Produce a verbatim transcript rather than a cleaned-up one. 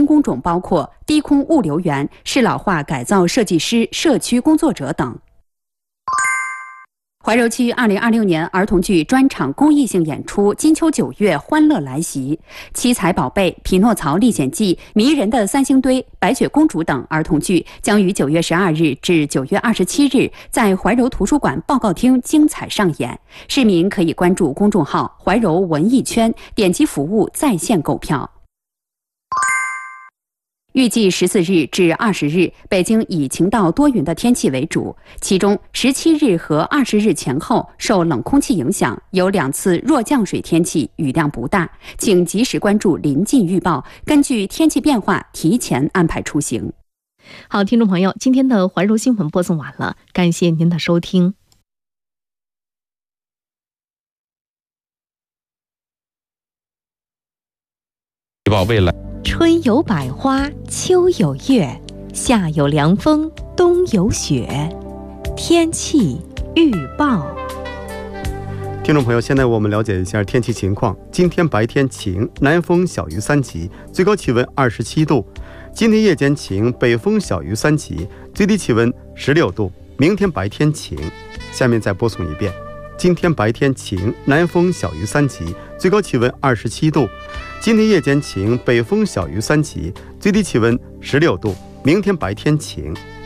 工种包括低空物流员、适老化改造设计师、社区工作者等。怀柔区二零二六年儿童剧专场公益性演出《金秋九月欢乐来袭》，七彩宝贝、匹诺曹历险记、迷人的三星堆、白雪公主等儿童剧将于九月十二日至九月二十七日在怀柔图书馆报告厅精彩上演。市民可以关注公众号怀柔文艺圈，点击服务在线购票。预计十四日至二十日，北京以晴到多云的天气为主，其中十七日和二十日前后受冷空气影响，有两次弱降水天气，雨量不大，请及时关注临近预报，根据天气变化提前安排出行。 好，听众朋友，今天的怀柔新闻播送完了，感谢您的收听。 预报未来。 春有百花，秋有月，夏有凉风，冬有雪。天气预报。 听众朋友，现在我们了解一下天气情况。今天白天晴，南风小于三级，最高气温二十七度。今天夜间晴，北风小于三级，最低气温十六度。明天白天晴。下面再播送一遍。今天白天晴，南风小于三级，最高气温二十七度。今天夜间晴，北风小于三级，最低气温十六度。明天白天晴。